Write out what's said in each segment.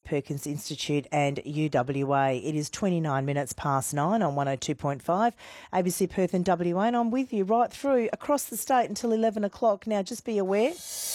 Perkins Institute and UWA. It is 29 minutes past 9 on 102.5 ABC Perth and WA, and I'm with you right through across the state until 11 o'clock. Now, just be aware.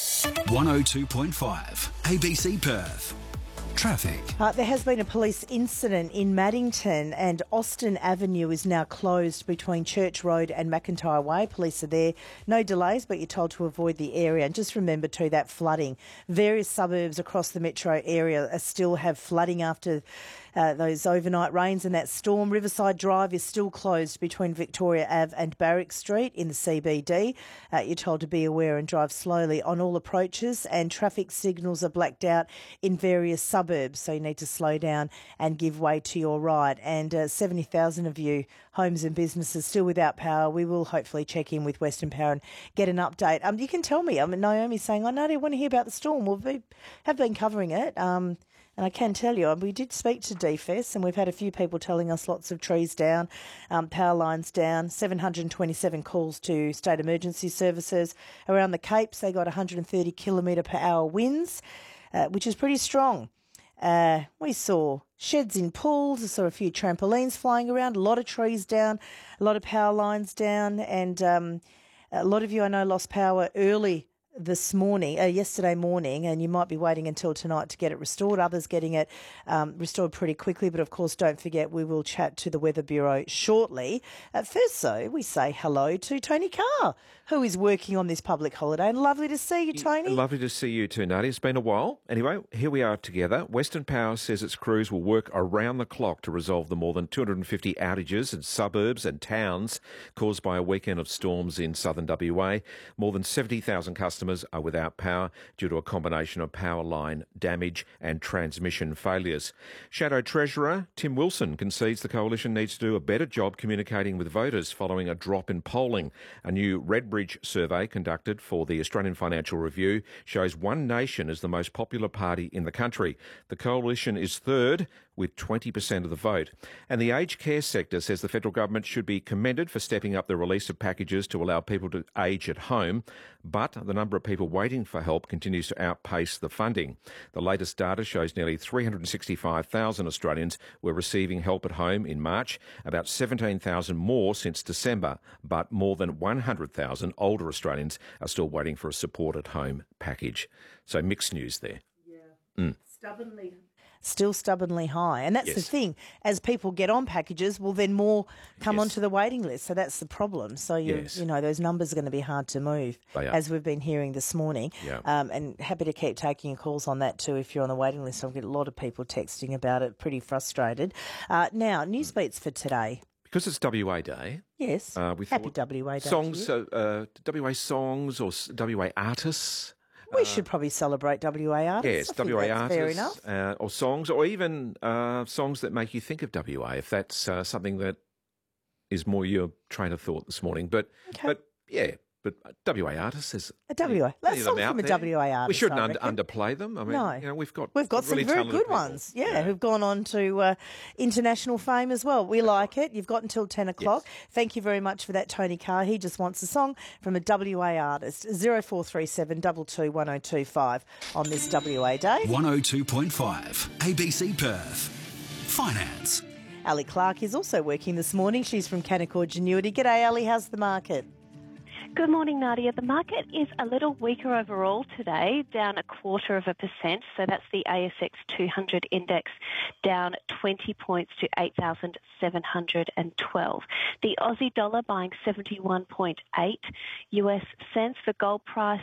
102.5 ABC Perth. Traffic. There has been a police incident in Maddington, and Austin Avenue is now closed between Church Road and McIntyre Way. Police are there. No delays, but you're told to avoid the area. And just remember too, that flooding. Various suburbs across the metro area still have flooding after those overnight rains and that storm. Riverside Drive is still closed between Victoria Ave and Barrack Street in the CBD. You're told to be aware and drive slowly on all approaches, and traffic signals are blacked out in various suburbs, so you need to slow down and give way to your right. And 70,000 of you, homes and businesses, still without power. We will hopefully check in with Western Power and get an update. You can tell me. Naomi's saying, Nadia, I want to hear about the storm. We have been covering it. And I can tell you, we did speak to DFS, and we've had a few people telling us lots of trees down, power lines down, 727 calls to state emergency services. Around the Capes, they got 130 kilometre per hour winds, which is pretty strong. We saw sheds in pools, saw a few trampolines flying around, a lot of trees down, a lot of power lines down, and a lot of you I know lost power early yesterday morning, and you might be waiting until tonight to get it restored. Others getting it restored pretty quickly, but of course don't forget we will chat to the Weather Bureau shortly. First though, we say hello to Tony Carr, who is working on this public holiday. And lovely to see you, Tony. Lovely to see you too, Nadia. It's been a while. Anyway, here we are together. Western Power says its crews will work around the clock to resolve the more than 250 outages in suburbs and towns caused by a weekend of storms in southern WA. More than 70,000 customers are without power due to a combination of power line damage and transmission failures. Shadow Treasurer Tim Wilson concedes the coalition needs to do a better job communicating with voters following a drop in polling. A new Redbridge survey conducted for the Australian Financial Review shows One Nation is the most popular party in the country. The coalition is third with 20% of the vote. And the aged care sector says the federal government should be commended for stepping up the release of packages to allow people to age at home, but the number of people waiting for help continues to outpace the funding. The latest data shows nearly 365,000 Australians were receiving help at home in March, about 17,000 more since December, but more than 100,000 older Australians are still waiting for a support at home package. So mixed news there. Yeah. Still stubbornly high. And that's the thing. As people get on packages, well, then more come onto the waiting list. So that's the problem. So, you know, those numbers are going to be hard to move, as we've been hearing this morning. Yeah. And happy to keep taking your calls on that too if you're on the waiting list. I've got a lot of people texting about it, pretty frustrated. Now, news beats for today. Because it's WA Day. Yes. We Happy WA Day. Songs, WA songs or WA artists. We should probably celebrate WA artists. Yes, WA artists. Fair enough. Or songs, or even songs that make you think of WA, if that's something that is more your train of thought this morning. But WA artists is a WA. Let's song from a WA artist. We shouldn't underplay them. I mean, no. You know, we've got really some very good ones, who've gone on to international fame as well. We like it. You've got until 10 o'clock. Yes. Thank you very much for that, Tony Carr. He just wants a song from a WA artist. 0437 22 1025 on this WA Day. 102.5 ABC Perth. Finance. Ali Clark is also working this morning. She's from Canaccord Genuity. G'day, Ali. How's the market? Good morning, Nadia. The market is a little weaker overall today, down 0.25%. So that's the ASX 200 index, down 20 points to 8,712. The Aussie dollar buying 71.8 US cents. The gold price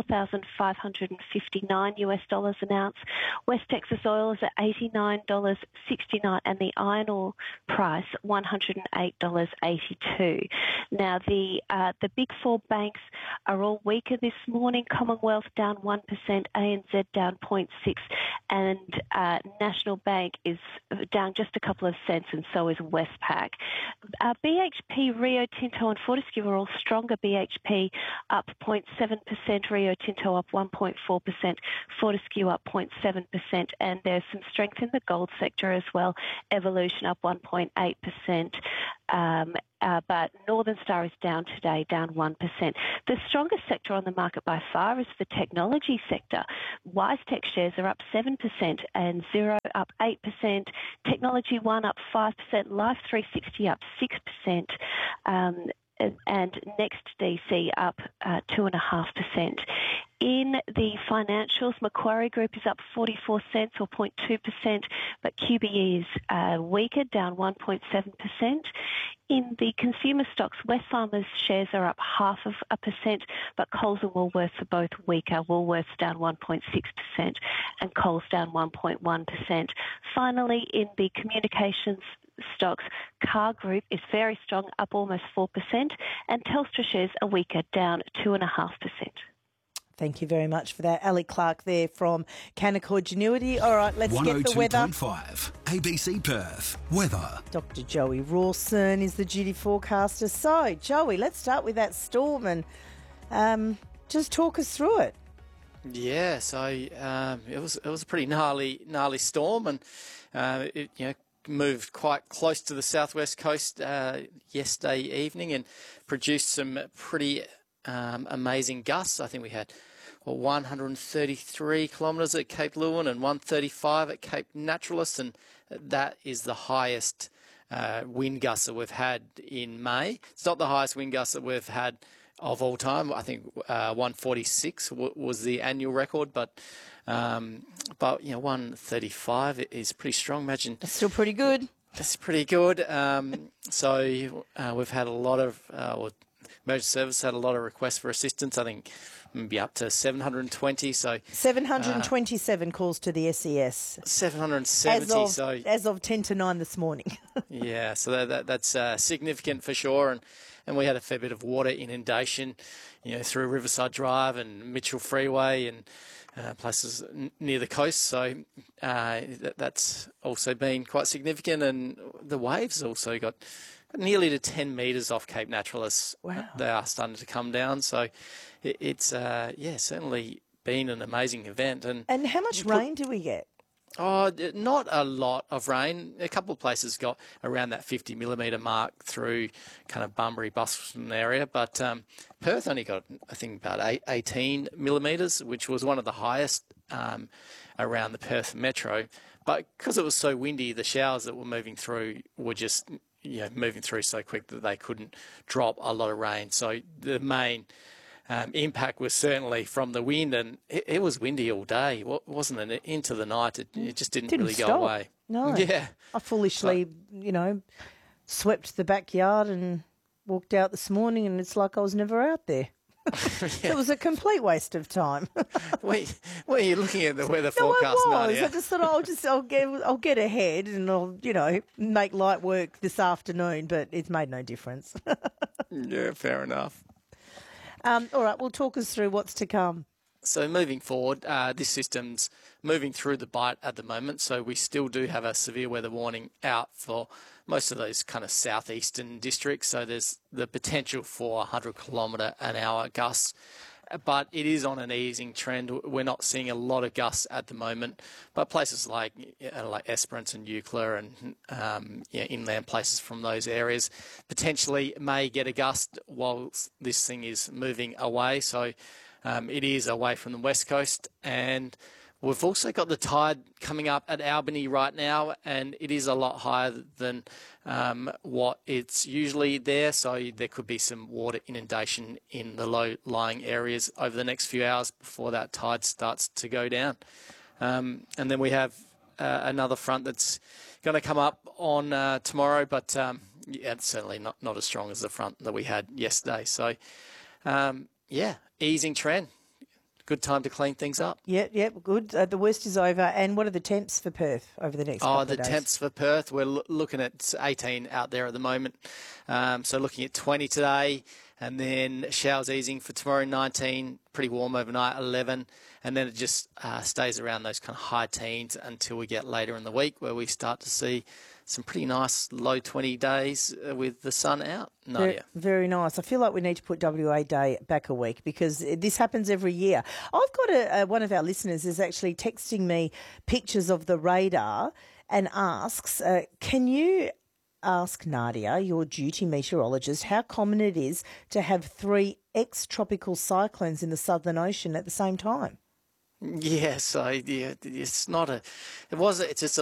4,559 US dollars an ounce. West Texas oil is at $89.69, and the iron ore price $108.82. Now the big four banks are all weaker this morning. Commonwealth down 1%, ANZ down 0.6%, and National Bank is down just a couple of cents, and so is Westpac. BHP, Rio Tinto and Fortescue are all stronger. BHP up 0.7%, Rio Tinto up 1.4%, Fortescue up 0.7%, and there's some strength in the gold sector as well. Evolution up 1.8%. But Northern Star is down today, down 1%. The strongest sector on the market by far is the technology sector. WiseTech shares are up 7% and Xero up 8%, Technology One up 5%, Life 360 up 6%, and Next DC up 2.5%. In the financials, Macquarie Group is up 44 cents or 0.2%, but QBE is weaker, down 1.7%. In the consumer stocks, Wesfarmers shares are up 0.5%, but Coles and Woolworths are both weaker. Woolworths down 1.6% and Coles down 1.1%. Finally, in the communications stocks, Car Group is very strong, up almost 4%, and Telstra shares are weaker, down 2.5%. Thank you very much for that. Ali Clark there from Canaccord Genuity. All right, let's get the weather. 102.5 ABC Perth. Weather. Dr. Joey Rawson is the duty forecaster. So, Joey, let's start with that storm and just talk us through it. Yeah, so it was a pretty gnarly storm, and it moved quite close to the southwest coast yesterday evening and produced some pretty amazing gusts. I think we had 133 kilometres at Cape Leeuwin and 135 at Cape Naturalist, and that is the highest wind gusts that we've had in May. It's not the highest wind gusts that we've had of all time. I think 146 was the annual record, but 135 is pretty strong. Imagine it's still pretty good. That's pretty good. So we've had a lot of Emergency Service had a lot of requests for assistance. I think maybe up to 720. So 727 calls to the SES. 770. As of 10 to 9 this morning. Yeah, so that's significant for sure. And we had a fair bit of water inundation, through Riverside Drive and Mitchell Freeway and places near the coast. So that's also been quite significant. And the waves also got nearly to 10 metres off Cape Naturalist. Wow. They are starting to come down. So it's certainly been an amazing event. And how much rain do we get? Oh, not a lot of rain. A couple of places got around that 50 millimetre mark through kind of Bunbury, Busselton area. But Perth only got, I think, about 18 millimetres, which was one of the highest around the Perth metro. But because it was so windy, the showers that were moving through were just moving through so quick that they couldn't drop a lot of rain. So the main impact was certainly from the wind, and it was windy all day, wasn't it? Into the night, it just didn't really stop. go away. No. Yeah. I foolishly, swept the backyard and walked out this morning, and it's like I was never out there. Yeah. It was a complete waste of time. Were you looking at the weather forecast, I was. Nadia? I just thought I'll get ahead and I'll make light work this afternoon, but it's made no difference. Yeah, fair enough. All right, well, talk us through what's to come. So moving forward, this system's moving through the Bight at the moment, so we still do have a severe weather warning out for most of those kind of southeastern districts. So there's the potential for 100-kilometre-an-hour gusts, but it is on an easing trend. We're not seeing a lot of gusts at the moment, but places like Esperance and Eucla and inland places from those areas potentially may get a gust while this thing is moving away. So it is away from the west coast, and we've also got the tide coming up at Albany right now, and it is a lot higher than what it's usually there. So there could be some water inundation in the low-lying areas over the next few hours before that tide starts to go down. And then we have another front that's going to come up on tomorrow, but it's certainly not as strong as the front that we had yesterday. So, easing trend. Good time to clean things up. Yeah, good. The worst is over. And what are the temps for Perth over the next couple of days? The temps for Perth, we're looking at 18 out there at the moment. So looking at 20 today, and then showers easing for tomorrow, 19, pretty warm overnight, 11. And then it just stays around those kind of high teens until we get later in the week where we start to see some pretty nice low 20 days with the sun out. Nadia. Very nice. I feel like we need to put WA Day back a week because this happens every year. I've got one of our listeners is actually texting me pictures of the radar and asks, can you ask Nadia, your duty meteorologist, how common it is to have 3 ex-tropical cyclones in the Southern Ocean at the same time? Yeah, so it's not it's just a